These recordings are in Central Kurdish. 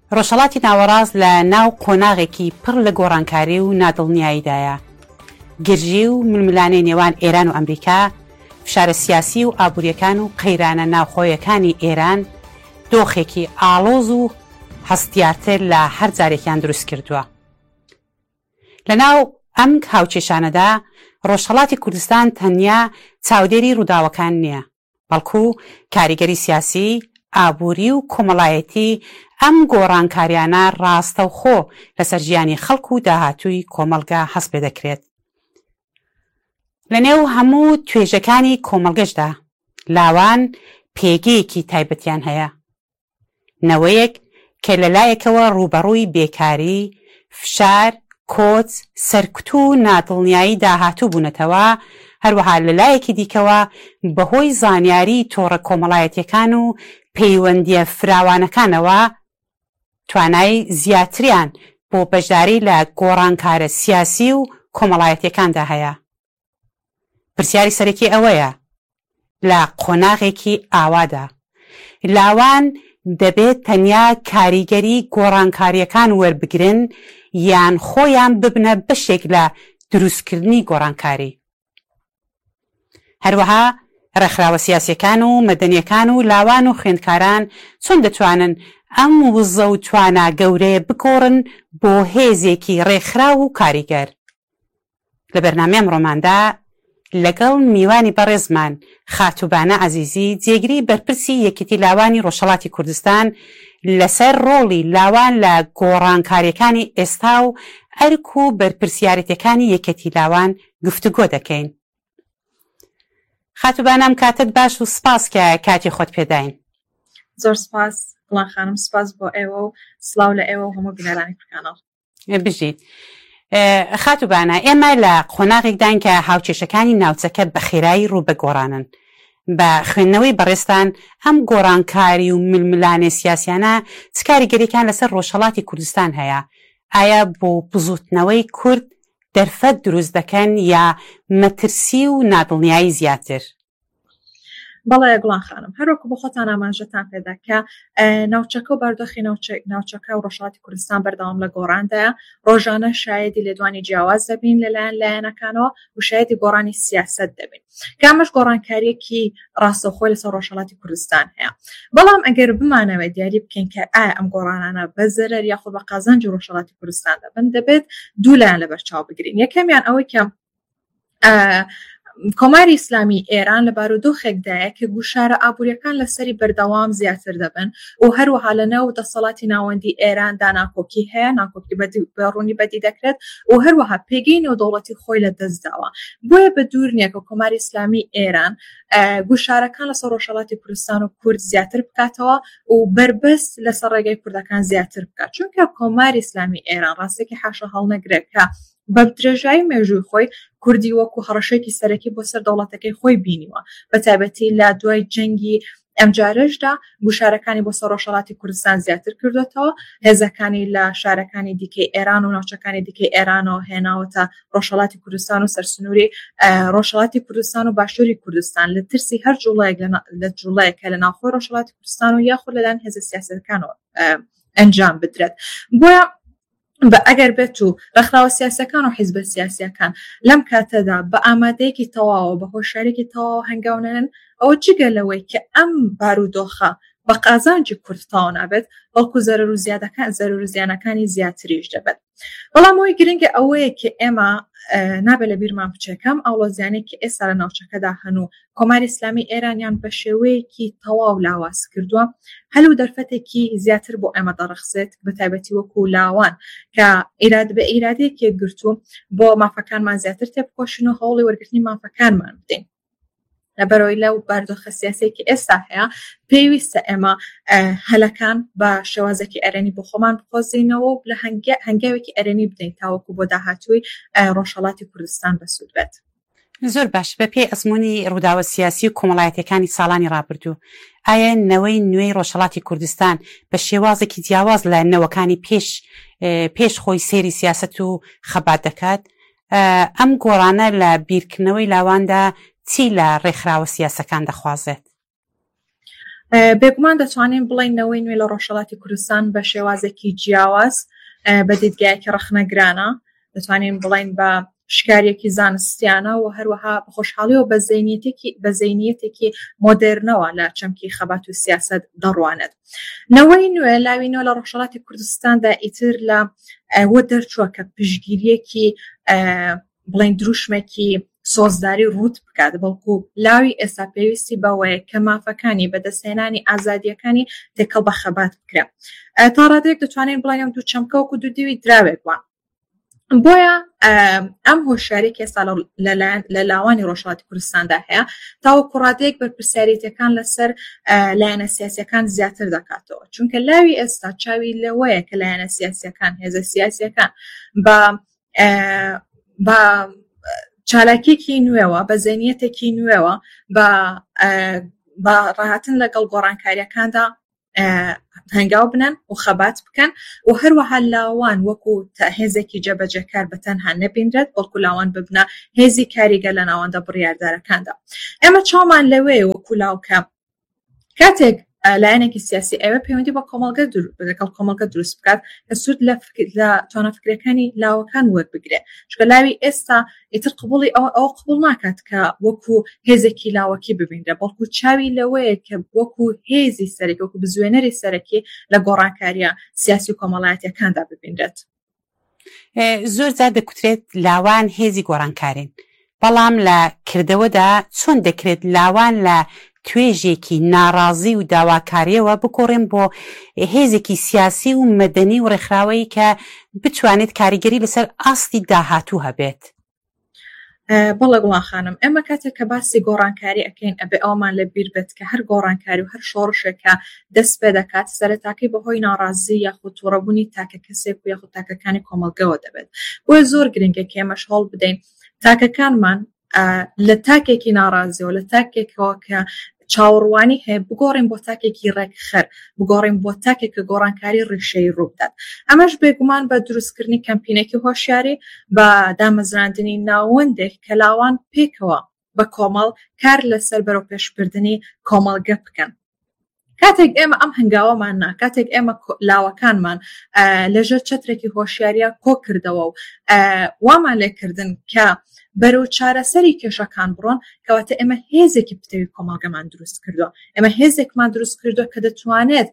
ڕۆژهەڵاتی ناوەڕاست لە ناو قۆناغێکی پڕ لە گۆڕانکاری و نادڵنیاییدایە. گرژی و ململانەی نێوان ئێران و ئەمریکا، فشارە سیاسی و ئابوووریەکان و قەیرانە ناوخۆیەکانی ئێران دۆخێکی ئاڵۆز و هەستیارتر لە هەر جارێکیان دروست کردووە. لەناو ئەم هاوچێشانەدا ڕۆژهەڵاتی کوردستان تەنیا چاودێری ڕووداوەکان نییە، بەڵکو کاریگەری سیاسی، ئابووری و کۆمەڵایەتی ئەم گۆڕانکاریانە ڕاستەوخۆ لەسەر ژیانی خەڵک و داهاتووی کۆمەڵگا هەست پێ دەکرێت. لە نێو هەموو توێژەکانی کۆمەڵگەشدا لاوان پێگەیەکی تایبەتیان هەیە، نەوەیەک کە لەلایەکەوە ڕوبەڕووی بێکاری، فشار، کۆچ، سەرکوت و نادڵنیایی داهاتوو بوونەتەوە، هەروەها لەلایەکی دیکەوە بەهۆی زانیاری تۆڕە کۆمەڵایەتیەکان و پەیوەندیە فراوانەکانەوە توانای زیاتریان بۆ بەشداری لە گۆڕانکارە سیاسی و کۆمەڵایەتیەکاندا هەیە. پرسیاری سەرەکی ئەوەیە لە قۆناغێکی ئاوادا لاوان دەبێت تەنیا کاریگەری گۆڕانکاریەکان وەربگرن یان خۆیان ببنە بەشێک لە دروستکردنی گۆڕانکاری. هەروەها ڕێکخراوە سیاسیەکان و مەدەنیەکان و لاوان و خوێندکاران چۆن دەتوانن ئەم وزە و توانە گەورەیە بگۆڕن بۆ هێزێکی ڕێکخراو و کاریگەر. لە بەرنامەی ئەمڕۆماندا لەگەڵ میوانی بەڕێزمان خاتوبانە عەزیزی جێگیری بەرپرسی یەکێتی لاوانی ڕۆژهەڵاتی کوردستان لەسەر ڕۆڵی لاوان لە گۆڕانکاریەکانی ئێستا و ئەرک و بەرپرسیارەتەکانی یەکێتی لاوان گفتوگۆ دەکەین. خاتوبانەم کاتت باش و سپاس کە کاتی خۆت پێداین. زۆر سپاس گوڵان خانم، سپاس بۆ ئێوە و سڵاو لە ئێوە و هەموو بینەرانی کاناڵ. بژیت. خاتوبانە ئێمە لە قۆناغێکدان کە هاوچێشەکانی ناوچەکە بە خێرایی ڕوو بەگۆڕانن. بە خوێندنەوەی بەڕێستان ئەم گۆڕانکاری و ململانێ سیاسیانە چ کاریگەریەکان لەسەر ڕۆژهەڵاتی کوردستان هەیە؟ ئایا بۆ بزوتنەوەی کورد دەرفەت دروست دەکەن یا مەترسی و نادڵنیایی زیاتر؟ بەڵێ گوڵان خانم، هەروەکو بۆ خۆتان ئاماژەتان پێدا کە ناوچەکە و بەردۆخی ناوچەکە و ڕۆژهەڵاتی کوردستان بەردەوام لە گۆڕاندایە. ڕۆژانە شایەدی لێدوانی جیاواز دەبین لەلایەن لایەنەکانەوە و شایەدی گۆڕانی سیاست دەبین. کامەش گۆڕانکاریەکی ڕاستەوخۆی لەسەر ڕۆژهەڵاتی کوردستان هەیە. بەڵام ئەگەر بمانەوێت دیاری بکەین کە ئایا ئەم گۆڕانانە بە زەرەر یاخود بە قازانجی ڕۆژهەڵاتی کوردستان دەبن، دەبێت دوو لایەن لەبەرچاو بگرین. یەکەمیان ئەوەی کە کۆماری ئیسلامی ئێران لە بارودۆخێکدایە کە گوشارە ئابوووریەکان لەسەری بەردەوام زیاتر دەبن و هەروەها لەناو دەسەڵاتی ناوەندی ئێراندا ناکۆکی هەیە، ناکۆکی بەڕوونی بەدی دەکرێت و هەروەها پێگەی نێودەوڵەتی خۆی لە دەستداوە. بۆیە بە دوور نییە کە کۆماری ئیسلامی ئێران گوشارەکان لەسەر ڕۆژهەڵاتی کوردستان و کورد زیاتر بکاتەوە و بربەست لەسەر ڕێگەی کوردەکان زیاتر بکات، چونکە کۆماری ئیسلامی ئێران ڕاستێکی حاشا هەڵنەگرێت کە بە درێژایی مێژووی خۆی کوردی وەکو هەڕەشێکی سەرەکی بۆ سەر دەوڵەتەکەی خۆی بینیوە، بە تایبەتی لە دوای جەنگی ئەم جارەشدا گوشارەکانی بۆ سەر ڕۆژهەڵاتی کوردستان زیاتر کردوێتەوە، هێزەکانی لە شارەکانی دیکەی ئێران و ناوچەکانی دیکەی ئێرانەوە هێناوەتە ڕۆژهەڵاتی کوردستان و سەرسنووری ڕۆژهەڵاتی کوردستان و باشووری کوردستان لە ترسی هەر جوڵەیەک لە ناوخۆی ڕۆژهەڵاتی کوردستان و یاخود لەلایەن هێزە سیاسەتەکانەوە ئەنجام بدرێت. بۆیە بە ئەگەر بێت و ڕێکخراوە سیاسەکان و حیزبە سیاسیەکان لەم کاتەدا بە ئامادەیەکی تەواوە بە هۆشیارێکی تەواو هەنگاونەن، ئەوە جگە لەوەی کە ئەم بارودۆخە بە قازانجی کورد تاوا نابێت، بەڵکو زەرەر و زیانەکانی زیاتریش دەبێت. بەڵام ئەوەی گرنگە ئەوەیە کە ئێمە نابێت لە بیرمان بچێکەم ئەوڵۆزیانێکی ئێستا لە ناوچەکەدا هەنوو کۆماری ئیسلامی ئێرانیان بە شێوەیەکی تەواو لاواز کردووە، هەلو دەرفەتێکی زیاتر بۆ ئێمە دەڕەخسێت، بە تایبەتی وەکو لاوان کە ئیراد بە ئیرادەیەکی گرتووە بۆ مافەکانمان زیاتر تێبکۆشین و هەوڵی وەرگرتنی مافەکانمان بدەین. لەبەرەوەی لەو بارودۆخە سیاسەیەکی ئێستا هەیە پێویستە ئێمە هەلەکان بە شێوازێکی ئەرێنی بۆ خۆمان بخۆزینەوە و لە هەنگاوێکی ئەرێنی بدەین تاوەکو بۆ داهاتووی ڕۆژهەڵاتی کوردستان بەسوود بێت. زۆر باش. بە پێی ئەزمموی ڕووداوە سیاسی و کۆمەڵایەتەکانی ساڵانی ڕابردوو، ئایا نەوەی نوێی ڕۆژهەڵاتی کوردستان بە شێوازێکی جیاواز لە نەوەکانی پێش خۆی سێری سیاست و خەبات دەکات؟ ئەم گۆڕانە لە بیرکردنەوەی لاواندا چی لە ڕێکخراوە سیاسەکان دەخوازێت؟ بێگومان دەتوانین بڵێنەوەی نوێ لە ڕۆژهەڵاتی کوردستان بە شێوازێکی جیاواز بە دیدگایەکی ڕەخنەگرانە دەتوانین بڵێن بە شکارێکی زانستیانە و هەروەها بەخۆشحاڵیەوە بە زەینیەتێکی مۆدرنەوە لە چەمکی خەبات و سیاست دەڕوانێت. نەوەی نوێ لاوی نوێ لە ڕۆژهەڵاتی کوردستاندا ئیتر لە وە دەرچووە کە پشگیریەکی بڵێن دروشمێکی سۆزداری ڕوت بکات بەڵکو لاوی ئێستا پێویستی بەوەیە کە مافەکانی بەدەستهێنانی ئازادیەکانی تێکەڵ بە خەبات بکرێ. تا ڕادێک دەتوانین بڵێن دوو چەمکەوەکو دوو دیوی دراوێک وە. بۆیە ئەم هۆشیارێکی ئێستا لە لاوانی ڕۆژهەڵاتی کوردستاندا هەیە تاوەکو ڕادەیەک بەرپرسیاریەتەکان لەسەر لایەنە سیاسیەکان زیاتر دەکاتەوە چونکە لاوی ئێستا چاوی لەوەیە کە لایەنە سیاسیەکان هێزە سیاسیەکان بە چالاکیێکی نوێوە بە زەینیەتێکی نوێوە بە ڕاهاتن لەگەڵ گۆڕانکاریەکاندا هەنگاو بنن و خەبات بکەن و هەروەها لاوان وەکو هێزێکی جێبەجێکار بەتەنها نەبینرێت بەڵکو لاوان ببنە هێزی کاریگە لە ناوەندە بڕیاردارەکاندا. ئێمە چاومان لەوەیە وەکو لاوکە کاتێک لایەنێکی سیاسی ئێوە پەیوەندی بە لەگەڵ کۆمەڵگە دروست بکات کە سوود لە توانەفکرەکانی لاوەکان وەربگرێت چونکە لاوی ئێستا ئیتر قبوڵی ئەو قبول ناکات کە وەکو هێزێکی لاوەکی ببینرێت بەڵکو چاوی لەوەیە کە وەکو هێزی سەرەکی وەکو بزوێنەری سەرەکی لە گۆڕانکاریە سیاسی و کۆمەڵایەتیەکاندا ببینرێت. زۆر جار دەکوترێت لاوان هێزی گۆڕانکارین بەڵام لە کردەوەدا چۆن دەکرێت لاوان لە توێژێکی ناڕازی و داواکاریەوە بکۆڕێن بۆ هێزێکی سیاسی و مەدەنی و ڕێکخراوەی کە بتوانێت کاریگەری لەسەر ئاستی داهاتوو هەبێت. بەڵێ گوڵان خانم ئێمە کاتێک کە باسی گۆڕانکاری ئەەکەین ئەبێ ئەومان لە بیر بێت کە هەر گۆڕانکاری و هەر شۆڕشێکە دەست پێ دەکات سەرەتاکەی بەهۆی ناڕازی یاخود تووڕەبوونی تاکە کەسێک و یاخود تاکەکانی کۆمەڵگەوە دەبێت. بۆیە زۆر گرنگە کە ئێمەش هەڵ بدەین تاکەکانمان لە تاکێکی ناڕازیەوە لە تاکێکەوە کە چاوەڕوانی هەیە بگۆڕین بۆ تاکێکی ڕێکخەر بگۆڕین بۆ تاکێکە گۆڕانکاری ڕیشەی ڕووبدات. ئەمەش بێگومان بە دروستکردنی کەمپینێکی هۆشیاری بە دامەزراندنی ناوەندێک کە لاوان پێکەوە بە کۆمەڵ کار لەسەر بەرەو پێشبردننی کۆمەڵگە بکەن. کاتێک ئێمە ئەم هەنگاوەمان نا کاتێک ئێمە لاوەکانمان لەژێر چەترێکی هۆشیاریە کۆ کردەوە و وامان لێکردن کە بەرەو چارەسەری کێشەکان بڕۆن کەواتە ئێمە هێزێکی پتەوی کۆمەڵگەمان دروست کردووە ئێمە هێزێکمان دروست کردووە کە دەتوانێت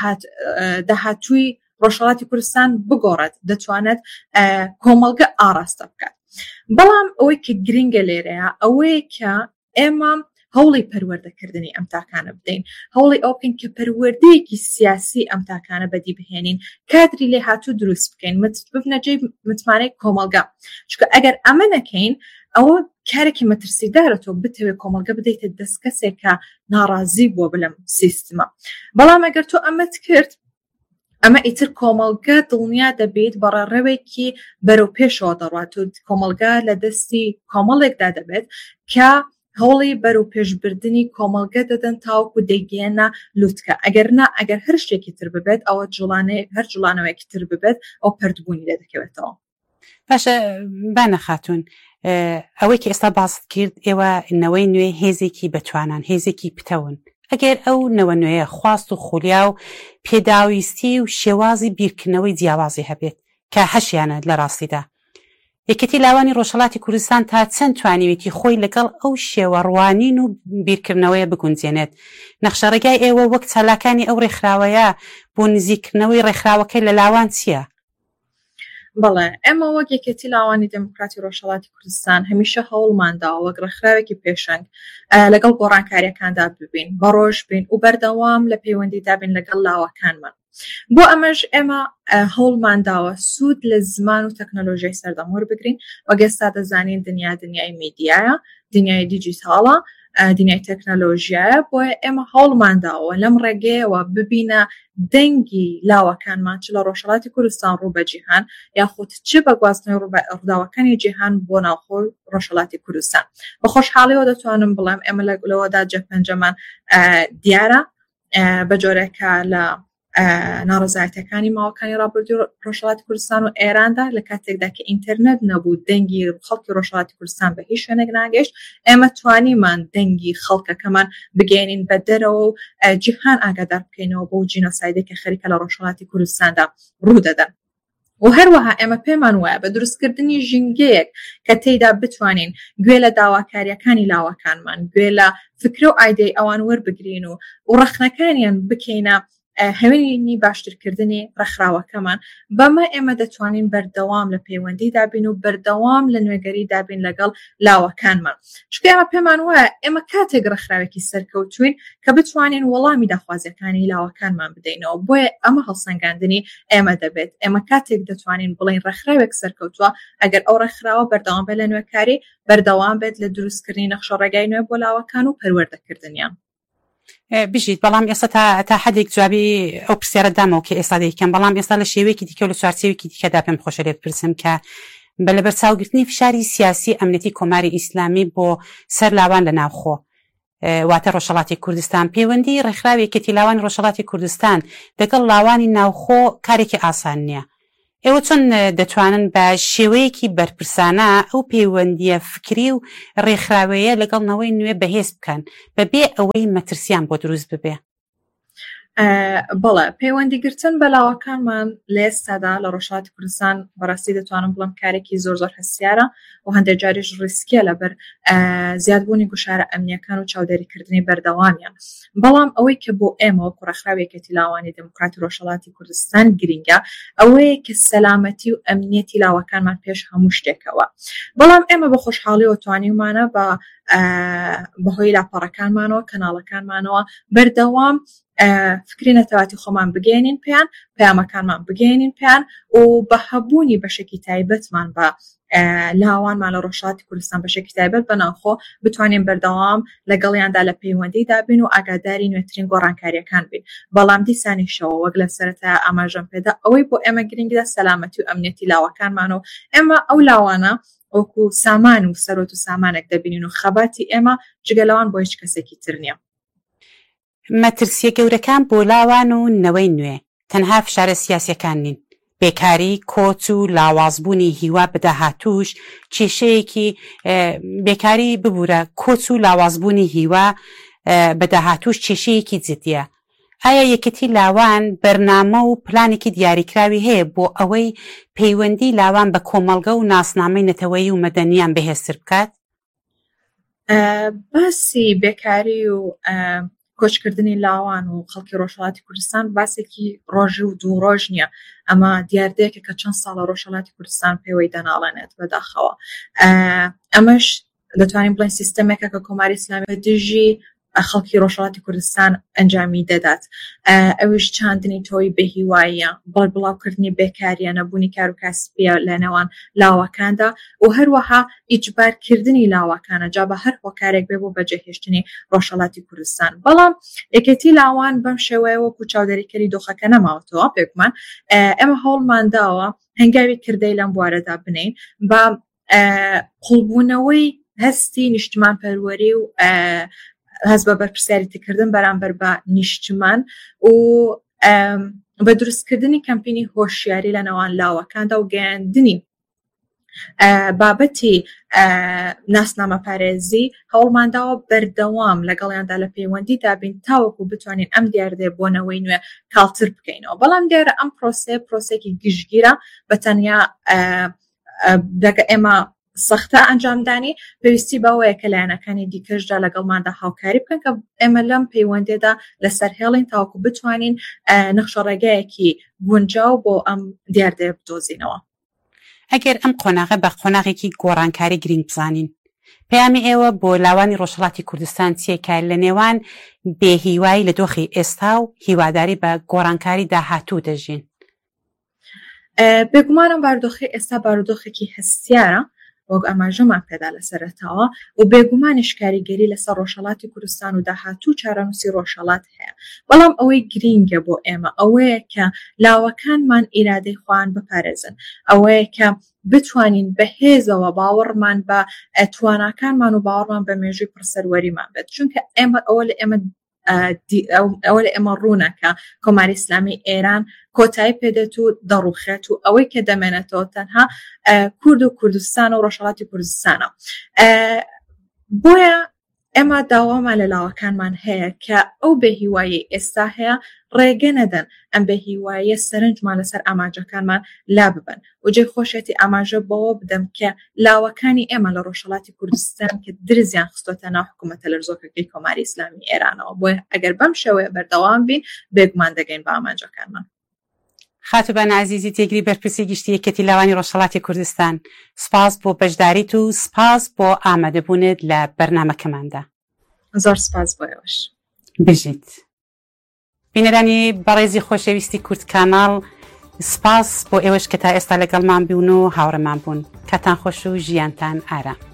داهاتووی ڕۆژهەڵاتی کوردستان بگۆڕێت دەتوانێت کۆمەڵگە ئاراستە بکات. بەڵام ئەوەی کە گرنگە لێرەیە ئەوەیە کە ئێمە هەوڵی پەروەردەکردنی ئەم تاکانە بدەین هەوڵی ئەو بکەین کە پەروەردەیەکی سیاسی ئەم تاکانە بەدی بهێنین کادری لێ هاتوو دروست بکەین ببنەجێی متمانەی کۆمەڵگە چونکە ئەگەر ئەمە نەکەین ئەوە کارێکی مەترسیدارە تۆ بتەوێت کۆمەڵگە بدەیتە دەست کەسێکە ناڕازی بووە بلەم سیستمە. بەڵام ئەگەر تۆ ئەمەت کرد ئەمە ئیتر کۆمەڵگە دڵنیا دەبێت بەڕێڕەوێکی بەرەو پێشەوە دەڕات و کۆمەڵگە لە دەستی کۆمەڵێکدا دەبێت کە هەوڵی بەرەو پێشبردننی کۆمەڵگە دەدەن تاوەکو دەیگەێنە لوتکە ئەگەر هەر شتێکی تر ببێت ئەوە هەر جوڵانەوەیەکی تر ببێت ئەو پەردبوونی لێ دەکەوێتەوە. باشە بانە خاتون ئەوەی کە ئێستا باست کرد ئێوە نەوەی نوێ هێزێکی بەتوانان هێزێکی پتەون ئەگەر ئەو نەوە نوێیە خواست و خولیا و پێداویستی و شێوازی بیرکردنەوەی جیاوازی هەبێت کە هەشیانە لە ڕاستیدا یەکەتی لاوانی ڕۆژهەڵاتی کوردستان تا چەند توانیوێتی خۆی لەگەڵ ئەو شێوەڕوانین و بیرکردنەوەیە بگونجێنێت نەخشەڕێگای ئێوە وەک چالاکانی ئەو ڕێکخراوەیە بۆ نزیکردنەوەی ڕێکخراوەکەی لە لاوان چییە؟ بەڵێ ئێمە وەک یەکێتی لاوانی دموکراتی ڕۆژهەڵاتی کوردستان هەمیشە هەوڵمانداوە وەک ڕێکخراوێکی پێشەنگ لەگەڵ گۆڕانکاریەکاندا ببین بەڕۆژ بین و بەردەوام لە پەیوەندیدا بین لەگەڵ لاوەکانمان. بۆ ئەمەش ئێمە هەوڵمانداوە سوود لە زمان و تەکنۆلۆژیای سەردەمۆر بگرین وەک ئێستا دەزانین دنیای میدیایە دنیای دیجیتاڵە دنیای تەکنۆلۆژیایە بۆیە ئێمە هەوڵمانداوە لەم ڕێگەیەوە ببینە دەنگی لاوەکانمان چ لە ڕۆژهەڵاتی کوردستان ڕوو بە جیهان یاخود چ بە گواستنەوەی ڕووداوەکانی جیهان بۆ ناوخۆی ڕۆژهەڵاتی کوردستان. بە خۆشحاڵیەوە دەتوانم بڵێم ئێمە لەوەدا جەپەنجەمان دیارە بە جۆرێکە لە ناڕزایەتەکانی ماوەکانی ڕابردووی ڕۆژهەڵاتی کوردستان و ئێراندا لە کاتێکدا کە ئینتەرنێت نەبوو دەنگی خەڵکی ڕۆژهەڵاتی کوردستان بە هیچ شوێنێک ناگەشت ئێمە توانیمان دەنگی خەڵکەکەمان بگەێنین بە دەرەوە و جیهان ئاگادار بکەینەوە بۆ جینۆسایدێک کە خەریکە لە ڕۆژهەڵاتی کوردستاندا ڕوودەدەن. و هەروەها ئێمە پێمان وایە بە دروستکردنی ژینگەیەک کە تێیدا بتوانین گوێ لە داواکاریەکانی لاوەکانمان گوێ لە فکرە و ئایدەی ئەوان وەربگرین و ڕەخنەکانیان بکەینە هەوێنی باشترکردنی ڕێکخراوەکەمان بەمە ئێمە دەتوانین بەردەوام لە پەیوەندی دابین و بەردەوام لە نوێگەری دابین لەگەڵ لاوەکانمان چکە ئێمە پێمان وایە ئێمە کاتێک ڕێکخراوێکی سەرکەوتوین کە بتوانین وەڵامی داخوازیەکانی لاوەکانمان بدەینەوە بۆیە ئەمە هەڵسەنگاندنی ئێمە دەبێت ئێمە کاتێک دەتوانین بڵین ڕێکخراوێک سەرکەوتووە ئەگەر ئەو ڕێکخراوە بەردەوام بێت لە نوێکاری بەردەوام بێت لە دروستکردنی نەخشە ڕێگای نوێ بۆ لاوەکان و پەروەردەکردنیان بژیت بەڵام ئێستا تا حدێک جوابی ئەو پرسیارە دامەوە کە ئێستا دەیکەم بەڵام ئێستا لە شێوەیەکی دیکە و لە چوارچێوێکی دیکەدا پێم خۆشە لێت پرسم کە بە لەبەرچاوگرتنی فشاری سیاسی ئەمنیەتی کۆماری ئیسلامی بۆ سەر لاوان لە ناوخۆ واتە ڕۆژهەڵاتی کوردستان پەیوەندی ڕێکخراوێکی لاوانی ڕۆژهەڵاتی کوردستان لەگەڵ لاوانی ناوخۆ کارێکی ئاسان نییە ئێوە چۆن دەتوانن بە شێوەیەکی بەرپرسانە ئەو پەیوەندیە فکری و ڕێکخراوەیە لەگەڵنەوەی نوێ بەهێز بکەن بەبێ ئەوەی مەترسیان بۆ دروست ببێ بەڵێ پەیوەندیگرتن بەلاوەکانمان لە ئێستادا لە ڕۆژهەڵاتی کوردستان بەڕاستی دەتوانم بڵم کارێکی زۆر هەسیارە و هەندێک جاریش ڕیسکیە لەبەر زیادبوونی گوشارە ئەمنیەکان و چاودێریکردنی بەردەوامیان بەڵام ئەوەی کە بۆ ئێمە وەکو ڕێکخراوێکەتی لاوانی دموکراتی ڕۆژهەڵاتی کوردستان گرنگە ئەوەیە کە سەلامەتی و ئەمنیەتی لاوەکانمان پێش هەموو شتێکەوە بەڵام ئێمە بە خۆشحاڵیەوە توانیمانە بە بەهۆی لاپەڕەکانمانەوە کەناڵەکانمانەوە بەردەوام فکری نەتەواتی خۆمان بگەێنین پێیان پەیامەکانمان بگەێنین پێیان و بە هەبوونی بەشێکی تایبەتمان بە لاوانمان لە ڕۆژهەڵاتی کوردستان بەشێکی تایبەت بەناوخۆ بتوانین بەردەوام لەگەڵیاندا لە پەیوەندیدا بین و ئاگاداری نوێترین گۆڕانکاریەکان بین بەڵام دیسانیشەوە وەک لە سەرەتا ئاماژەم پێدا ئەوەی بۆ ئێمە گرنگدا سەلامەتی و ئەمنیەتی لاوەکانمانەوە ئێمە ئەو لاوانە وەکو سامان و سەرۆت و سامانێک دەبینین و خەباتی ئێمە جگەلەوان بۆ هیچ کەسێکی تر نییە مەترسیە گەورەکان بۆ لاوان و نەوەی نوێ تەنها فشارە سیاسیەکان نین بێکاری کۆچ و لاوازبوونی هیوا بەداهاتوش کێشەیەکی بێکاری ببوورە کۆچ و لاوازبوونی هیوا بەداهاتوش کێشەیەکی جدیە ئایا یەکەتی لاوان بەرنامە و پلانێکی دیاریکراوی هەیە بۆ ئەوەی پەیوەندی لاوان بە کۆمەڵگە و ناسنامەی نەتەوەیی و مەدەنیان بەهێزتر بکات باسی بێکاری و کۆچکردنی لاوان و خەڵکی ڕۆژهەڵاتی کوردستان باسێکی ڕۆژی و دوو ڕۆژ نییە ئەمە دیاردەیەکە کە چەند ساڵە ڕۆژهەڵاتی کوردستان پێوەی دەناڵێنێت بەداخەوە ئەمەش دەتوانین بڵین سیستەمێکە کە کۆماری ئیسلامی دژی خەڵکی ڕۆژهەڵاتی کوردستان ئەنجامی دەدات ئەوش چاندنی تۆی بەهیواییە بڵاوکردنی بێکاریە نەبوونی کار و کاسبیە لە نێوان لاوەکاندا و هەروەها ئیجبارکردنی لاوەکانە جا بە هەر هۆکارێک بێ بۆ بەجێهێشتنی ڕۆژهەڵاتی کوردستان بەڵام یەکێتی لاوان بەم شێوەیە وەکو چاودێریکەری دۆخەکە نەماوەتەوە پێکمان ئێمە هەوڵمانداوە هەنگاوی کردەی لەم بوارەدا بنین بە قوڵبوونەوەی هەستی نیشتمان پەروەری و هەست بە بەرپرسیاریتکردن بەرامبەر بە نیشتمان و بە دروستکردنی کەمپینی هۆشیاری لە نێوان لاوەکاندا و گەیاندنی بابەتی ناسنامە پارێزی هەوڵمانداوە بەردەوام لەگەڵیاندا لە پەیوەندی دابین تاوەکو بتوانین ئەم دیاردێ بۆ نەوەی نوێ کاڵتر بکەینەوە بەڵام دیارە ئەم پرۆسێکی گشتگیرە بە تەنیا دەکە ئێمە سەختە ئەنجامدانی پێویستی بەوەیە کە لایەنەکانی دیکەشدا لەگەڵماندا هاوکاری بکەن کە ئێمە لەم پەیوەندێدا لەسەر هێڵین تاوەکو بتوانین نەخشەڕێگایەکی گونجاو بۆ ئەم دیاردێ بدۆزینەوە ئەگەر ئەم قۆناغە بە قۆناغێکی گۆڕانکاری گرنگ بزانین پەیامی ئێوە بۆ لاوانی ڕۆژهەڵاتی کوردستان چیەکە لە نێوان بێهیوایی لە دۆخی ئێستا و هیواداری بە گۆڕانکاری داهاتوو دەژین بێگومانم بارودۆخی ئێستا بارودۆخێکی هەستیارە وەک ئاماژەمان پێدا لە سەرەتاوە و بێگومانیش کاریگەری لەسەر ڕۆژهەڵاتی کوردستان و داهاتوو چارەنووسی ڕۆژهەڵات هەیە بەڵام ئەوەی گرینگە بۆ ئێمە ئەوەیە کە لاوەکانمان ئیرادەی خۆیان بپارێزن ئەوەیە کە بتوانین بەهێزەوە باوەڕمان بە تواناکانمان و باوەڕمان بە مێژووی پڕسەروەریمان بێت چونکە ئێمە ئەوە لە ئێمە ئەوە لە ئێمە ڕوونەکە کۆماری ئیسلامی ئێران کۆتایی پێدێت و دەڕوخێت و ئەوەی کە دەمێنێتەوە تەنها کورد و کوردستان و ڕۆژهەڵاتی کوردستانە. بۆیە ئێمە داوامان لە لاوەکانمان هەیە کە ئەو بێهیوایی ئێستا هەیە ڕێگە نەدەن ئەم بێهیواییە سەرنجمان لەسەر ئاماجەکانمان لا ببن و جێ خۆشێتی ئاماژە بەوە بدەم کە لاوەکانی ئێمە لە ڕۆژهەڵاتی کوردستان کە درزیان خستۆتە ناو حکوومەتە لەرزۆکەکەی کۆماری ئیسلامی ئێرانەوە بۆیە ئەگەر بەم شێوەیە بەردەوام بین بێگومان دەگەین بە ئاماجەکانمان. خاتوبان عزیزی تێگری بەرپرسی گشتی یەکێتی لاوانی ڕۆژهەڵاتی کوردستان، سپاس بۆ بەشداریت و سپاس بۆ ئامادەبوونت لە بەرنامەکەماندا. زۆر سپاس بۆ ئێوەش. بژیت. بینەرانی بەڕێزی خۆشەویستی کورد کاناڵ، سپاس بۆ ئێوەش کە تا ئێستا لەگەڵمان بوون و هاوڕێمان بوون. کاتان خۆش و ژیانتان ئارام.